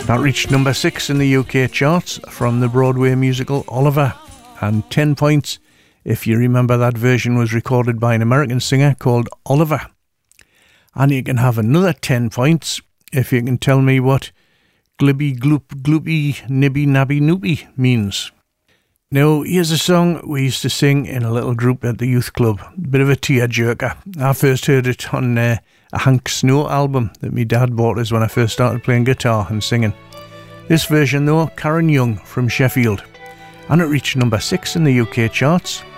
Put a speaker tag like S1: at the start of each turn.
S1: That reached number 6 in the UK charts from the Broadway musical Oliver, and 10 points if you remember that version was recorded by an American singer called Oliver. And you can have another 10 points if you can tell me what glibby gloop gloopy nibby nabby noopy means. Now, here's a song we used to sing in a little group at the youth club. Bit of a tear-jerker. I first heard it on a Hank Snow album that my dad bought us when I first started playing guitar and singing. This version though, Karen Young from Sheffield. And it reached number 6 in the UK charts.